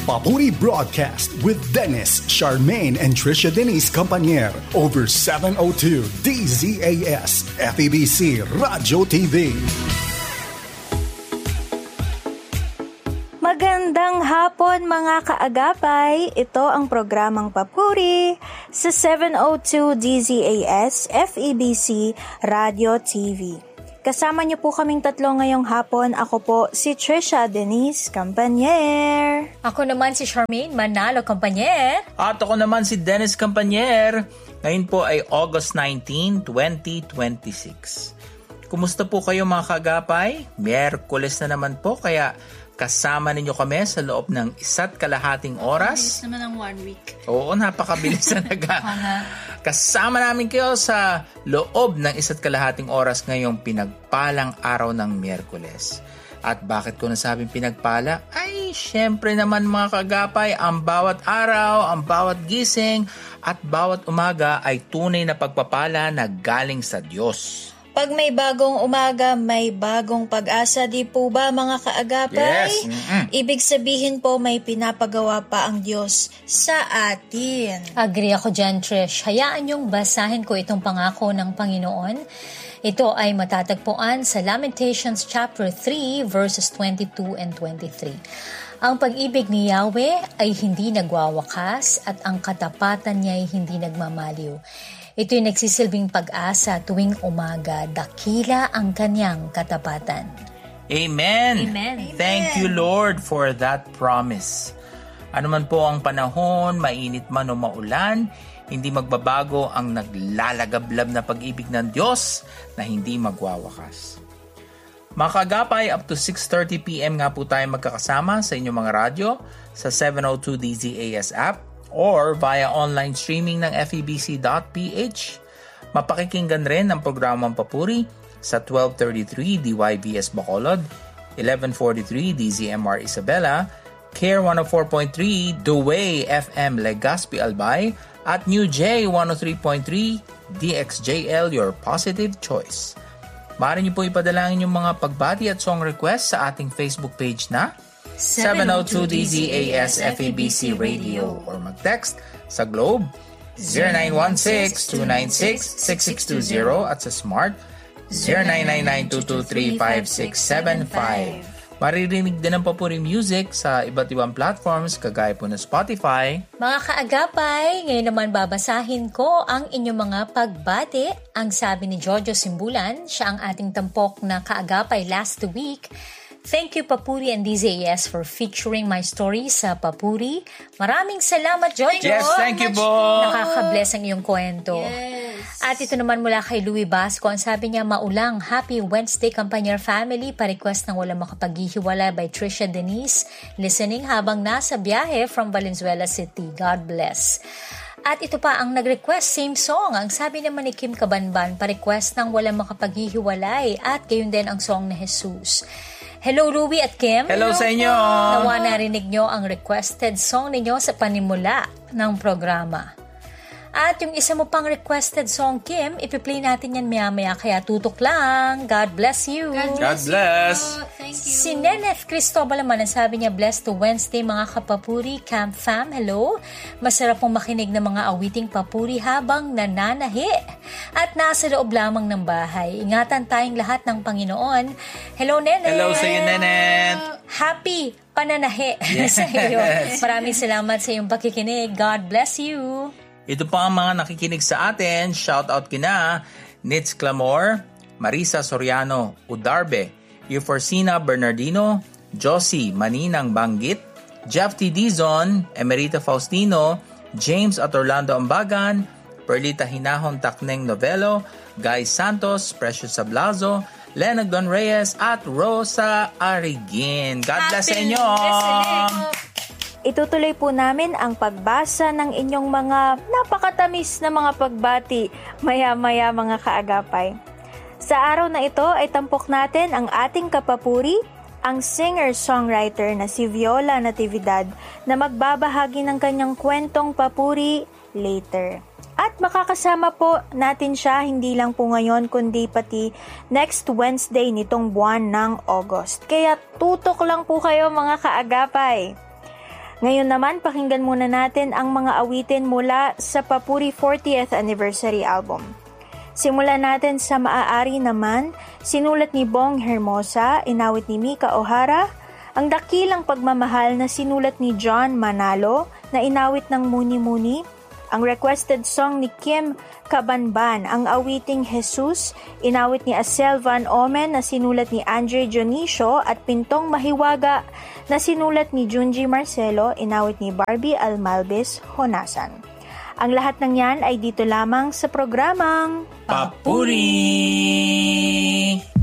Papuri Broadcast with Dennis, Charmaine, and Trisha Denise Campanier over 702 DZAS FEBC Radio TV. Magandang hapon mga kaagapay. Ito ang programang Papuri sa 702 DZAS FEBC Radio TV. Kasama niyo po kaming tatlo ngayong hapon. Ako po si Trisha Denise Campanier. Ako naman si Charmaine Manalo Campanier. At ako naman si Dennis Campanier. Ngayon po ay August 19, 2026. Kumusta po kayo mga kaagapay? Miyerkules na naman po, kaya kasama ninyo kami sa loob ng 1.5 oras. Bilis naman ang 1 week. Oo, napakabilis na Kasama namin kayo sa loob ng 1.5 oras ngayong pinagpalang araw ng Miyerkules. At bakit ko nasabing pinagpala? Ay, syempre naman mga kagapay, ang bawat araw, ang bawat gising, at bawat umaga ay tunay na pagpapala na galing sa Diyos. Pag may bagong umaga, may bagong pag-asa, di po ba mga kaagapay? Yes. Ibig sabihin po may pinapagawa pa ang Diyos sa atin. Agree ako dyan, Trish. Hayaan yung basahin ko itong pangako ng Panginoon. Ito ay matatagpuan sa Lamentations chapter 3 verses 22 and 23. Ang pag-ibig ni Yahweh ay hindi nagwawakas at ang katapatan niya ay hindi nagmamaliw. Ito'y nagsisilbing pag-asa tuwing umaga, dakila ang kanyang katapatan. Amen. Amen. Thank you, Lord, for that promise. Ano man po ang panahon, mainit man o maulan, hindi magbabago ang naglalagablab na pag-ibig ng Diyos na hindi magwawakas. Mga kagapay, up to 6:30 p.m. nga po tayo magkakasama sa inyong mga radyo sa 702 DZAS app or via online streaming ng FEBC.ph. Mapakikinggan rin ang programang Papuri sa 1233 DYBS Bacolod, 1143 DZMR Isabela, CARE 104.3 The Way FM Legazpi Albay, at New J 103.3 DXJL Your Positive Choice. Maaari niyo po ipadalangin yung mga pagbati at song request sa ating Facebook page na 702 DZAS FEBC Radio or mag-text sa Globe 0916-296-6620 at sa Smart 0999-223-5675. Maririnig din ang Papuri Music sa iba't ibang platforms kagaya po ng Spotify. Mga kaagapay, ngayon naman babasahin ko ang inyong mga pagbati. Ang sabi ni Jojo Simbulan, siya ang ating tampok na kaagapay last week. Thank you Papuri and DZAS for featuring my story sa Papuri. Maraming salamat, Jojo. Yes, thank you po. Nakaka-bless ang iyong kwento. Yes. At ito naman mula kay Louie Basco. Ang sabi niya, maulang Happy Wednesday Campanier family. Pa-request ng Walang Makapaghihiwalay by Trisha Denise. Listening habang nasa biyahe from Valenzuela City. God bless. At ito pa ang nag-request, same song. Ang sabi naman ni Kim Kabanban, pa-request ng Walang Makapaghihiwalay at gayon din ang song na Jesus. Hello, Louie at Kim. Hello sa inyo. Nawa narinig nyo ang requested song ninyo sa panimula ng programa. At yung isa mo pang requested song, Kim, ipi-play natin yan maya-maya, kaya tutok lang. God bless you. God bless. Thank you. Si Neneth Cristobal naman, ang sabi niya, blessed to Wednesday mga kapapuri, Camp Fam, hello. Masarap pong makinig ng mga awiting papuri habang nananahi at nasa loob lamang ng bahay. Ingatan tayong lahat ng Panginoon. Hello, Neneth. Hello sa iyo, Neneth. Happy pananahi sa iyo. Maraming salamat sa iyong pakikinig. God bless you. Ito pa ang mga nakikinig sa atin. Shout out kina Nitz Clamor, Marisa Soriano Udarbe, Euforsina Bernardino, Josie Maninang Banggit, Jeff T. Dizon, Emerita Faustino, James at Orlando Ambagan, Perlita Hinahon Takneng Novelo, Guy Santos, Precious Sablazo, Lenag Don Reyes at Rosa Arigin. God bless sa inyo! Itutuloy po namin ang pagbasa ng inyong mga napakatamis na mga pagbati maya-maya mga kaagapay. Sa araw na ito ay tampok natin ang ating kapapuri, ang singer-songwriter na si Viola Natividad na magbabahagi ng kanyang kwentong papuri later. At makakasama po natin siya hindi lang po ngayon kundi pati next Wednesday nitong buwan ng August. Kaya tutok lang po kayo mga kaagapay. Ngayon naman, pakinggan muna natin ang mga awitin mula sa Papuri 40th Anniversary Album. Simulan natin sa Maaari Naman, sinulat ni Bong Hermosa, inawit ni Mika O'Hara. Ang Dakilang Pagmamahal na sinulat ni John Manalo, na inawit ng Muni Muni. Ang requested song ni Kim Kabanban, ang awiting Jesus, inawit ni Asel Van Omen na sinulat ni Andre Dionisio at Pintong Mahiwaga na sinulat ni Junji Marcelo, inawit ni Barbie Almalbis Honasan. Ang lahat ng yan ay dito lamang sa programang Papuri!